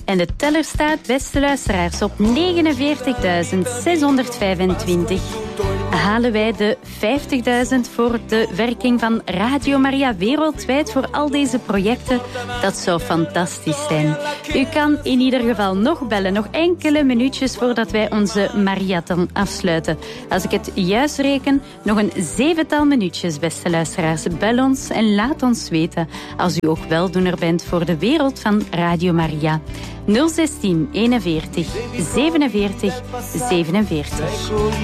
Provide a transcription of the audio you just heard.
En de teller staat, beste luisteraars, op 49.625. Halen wij de 50.000 voor de werking van Radio Maria wereldwijd voor al deze projecten? Dat zou fantastisch zijn. U kan in ieder geval nog bellen, nog enkele minuutjes voordat wij onze marathon afsluiten. Als ik het juist reken, nog een 7-tal minuutjes, beste luisteraars. Bel ons en laat ons weten als u ook weldoener bent voor de wereld van Radio Maria. 016 41 47 47.